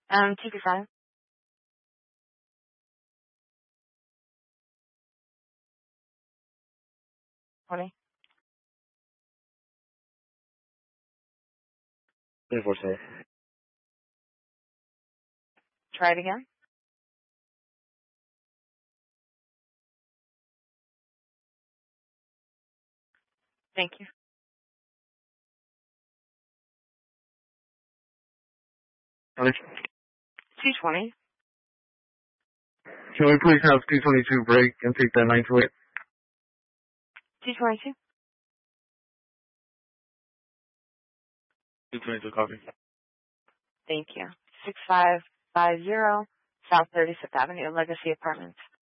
TP5. 20. 24-7. Try it again. Thank you. 220. Can we please have 222 break and take that 928? 222. 222 copy. Thank you. 6550 South 36th Avenue, Legacy Apartments.